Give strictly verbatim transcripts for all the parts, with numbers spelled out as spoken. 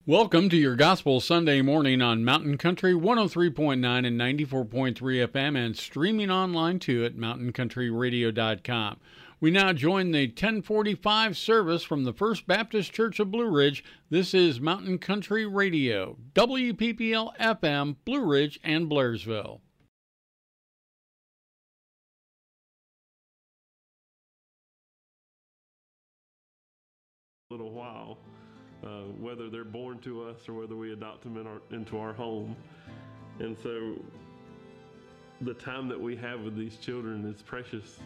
Welcome to your Gospel Sunday morning on Mountain Country one oh three point nine and ninety-four point three F M and streaming online too at mountain country radio dot com. We now join the ten forty-five service from the First Baptist Church of Blue Ridge. This is Mountain Country Radio, W P P L F M, Blue Ridge and Blairsville. Little while. Uh, whether they're born to us or whether we adopt them in our, into our home. And so the time that we have with these children is precious.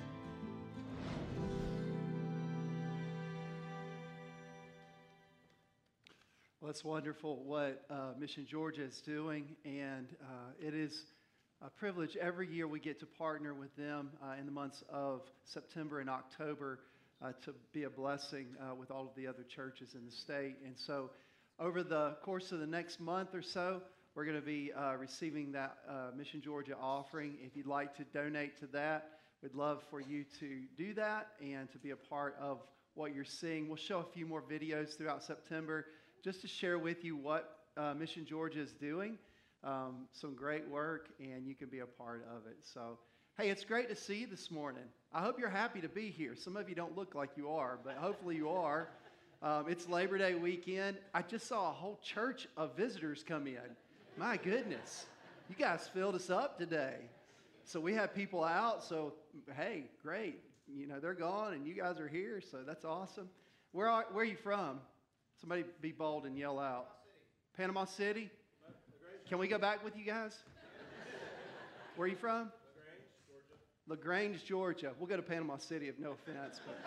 Well, it's wonderful what uh, Mission Georgia is doing, and uh, it is a privilege. Every year we get to partner with them uh, in the months of September and October Uh, to be a blessing uh, with all of the other churches in the state. And so over the course of the next month or so, we're going to be uh, receiving that uh, Mission Georgia offering. If you'd like to donate to that, we'd love for you to do that and to be a part of what you're seeing. We'll show a few more videos throughout September just to share with you what uh, Mission Georgia is doing. Um, some great work, and you can be a part of it. So hey, it's great to see you this morning. I hope you're happy to be here. Some of you don't look like you are, but hopefully you are. Um, it's Labor Day weekend. I just saw a whole church of visitors come in. My goodness. You guys filled us up today. So we have people out, so hey, great. You know, they're gone and you guys are here, so that's awesome. Where are, where are you from? Somebody be bold and yell out. Panama City? Panama City? Can we go back with you guys? Where are you from? LaGrange, Georgia. We'll go to Panama City if no offense. But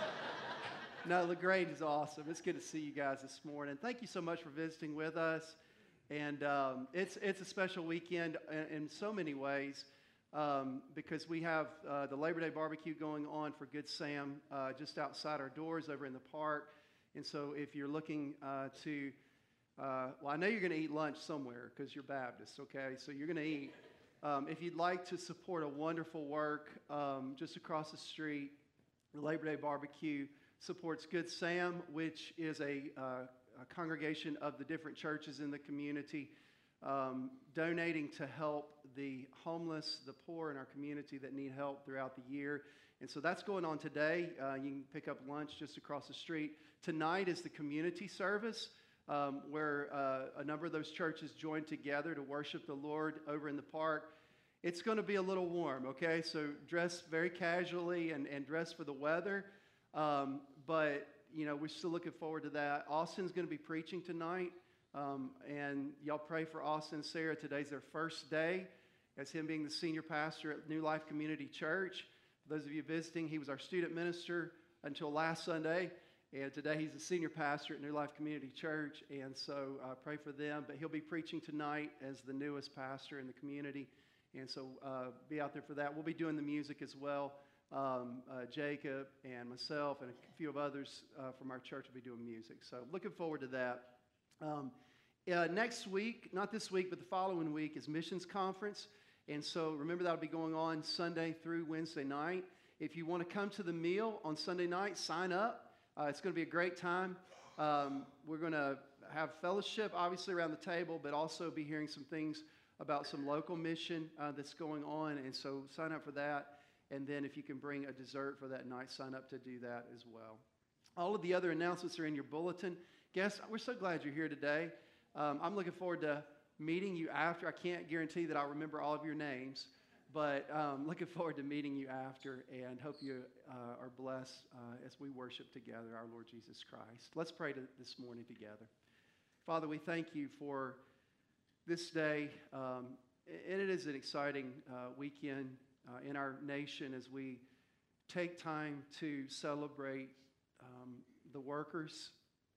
no, LaGrange is awesome. It's good to see you guys this morning. Thank you so much for visiting with us. And um, it's it's a special weekend in, in so many ways um, because we have uh, the Labor Day barbecue going on for Good Sam uh, just outside our doors over in the park. And so if you're looking uh, to, uh, well, I know you're going to eat lunch somewhere because you're Baptist, okay? So you're going to eat. Um, if you'd like to support a wonderful work um, just across the street, the Labor Day Barbecue supports Good Sam, which is a, uh, a congregation of the different churches in the community, um, donating to help the homeless, the poor in our community that need help throughout the year. And so that's going on today. Uh, you can pick up lunch just across the street. Tonight is the community service. Um, where uh, a number of those churches join together to worship the Lord over in the park. It's going to be a little warm, okay? So dress very casually and, and dress for the weather. Um, but, you know, we're still looking forward to that. Austin's going to be preaching tonight. Um, and y'all pray for Austin and Sarah. Today's their first day as him being the senior pastor at New Life Community Church. For those of you visiting, he was our student minister until last Sunday. And today he's a senior pastor at New Life Community Church, and so uh, pray for them. But he'll be preaching tonight as the newest pastor in the community, and so uh, be out there for that. We'll be doing the music as well. Um, uh, Jacob and myself and a few of others uh, from our church will be doing music. So looking forward to that. Um, uh, next week, not this week, but the following week is Missions Conference, and so remember that'll be going on Sunday through Wednesday night. If you want to come to the meal on Sunday night, sign up. Uh, it's going to be a great time. Um, we're going to have fellowship, obviously, around the table, but also be hearing some things about some local mission uh, that's going on. And so sign up for that. And then if you can bring a dessert for that night, sign up to do that as well. All of the other announcements are in your bulletin. Guests, we're so glad you're here today. Um, I'm looking forward to meeting you after. I can't guarantee that I'll remember all of your names. But um, looking forward to meeting you after and hope you uh, are blessed uh, as we worship together our Lord Jesus Christ. Let's pray to, this morning together. Father, we thank you for this day. Um, and it is an exciting uh, weekend uh, in our nation as we take time to celebrate um, the workers,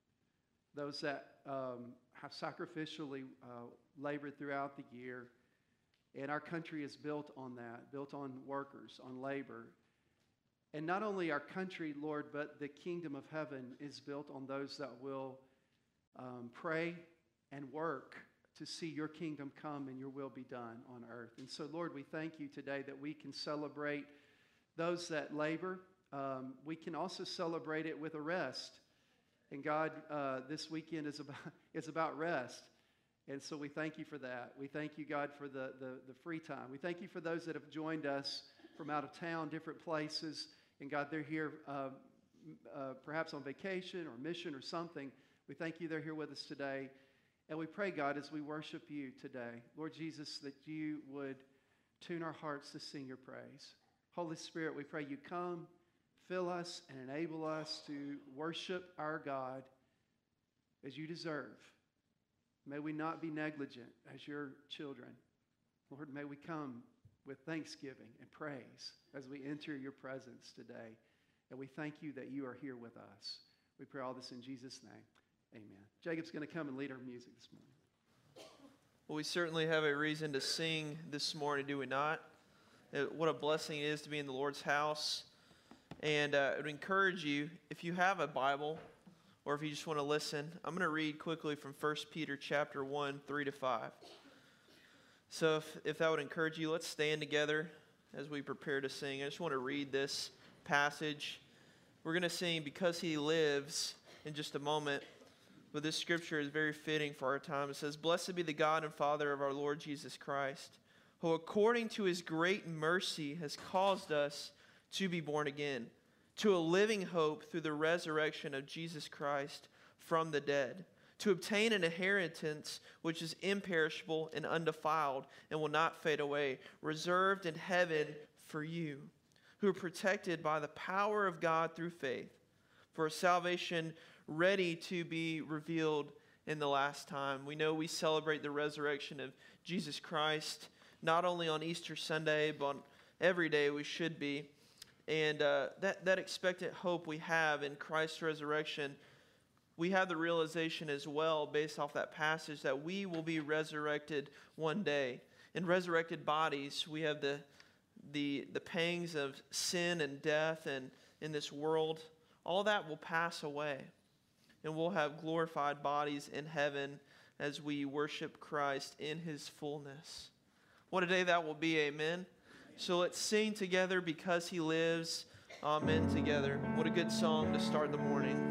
those that um, have sacrificially uh, labored throughout the year. And our country is built on that, built on workers, on labor. And not only our country, Lord, but the kingdom of heaven is built on those that will um, pray and work to see your kingdom come and your will be done on earth. And so, Lord, we thank you today that we can celebrate those that labor. Um, we can also celebrate it with a rest. And God, uh, this weekend is about, it's about rest. And so we thank you for that. We thank you, God, for the, the, the free time. We thank you for those that have joined us from out of town, different places. And God, they're here uh, uh, perhaps on vacation or mission or something. We thank you they're here with us today. And we pray, God, as we worship you today, Lord Jesus, that you would tune our hearts to sing your praise. Holy Spirit, we pray you come, fill us, and enable us to worship our God as you deserve. May we not be negligent as your children. Lord, may we come with thanksgiving and praise as we enter your presence today. And we thank you that you are here with us. We pray all this in Jesus' name. Amen. Jacob's going to come and lead our music this morning. Well, we certainly have a reason to sing this morning, do we not? Uh, What a blessing it is to be in the Lord's house. And uh, I would encourage you, if you have a Bible, or if you just want to listen, I'm going to read quickly from First Peter chapter one, three to five. So if, if that would encourage you, let's stand together as we prepare to sing. I just want to read this passage. We're going to sing Because He Lives in just a moment, but this scripture is very fitting for our time. It says, Blessed be the God and Father of our Lord Jesus Christ, who according to His great mercy has caused us to be born again, to a living hope through the resurrection of Jesus Christ from the dead, to obtain an inheritance which is imperishable and undefiled and will not fade away, reserved in heaven for you, who are protected by the power of God through faith, for a salvation ready to be revealed in the last time. We know we celebrate the resurrection of Jesus Christ, not only on Easter Sunday, but on every day we should be. And uh, that, that expectant hope we have in Christ's resurrection, we have the realization as well, based off that passage, that we will be resurrected one day. In resurrected bodies, we have the, the, the pangs of sin and death and in this world. All that will pass away. And we'll have glorified bodies in heaven as we worship Christ in His fullness. What a day that will be, amen? So let's sing together Because He Lives, amen, together. What a good song to start the morning.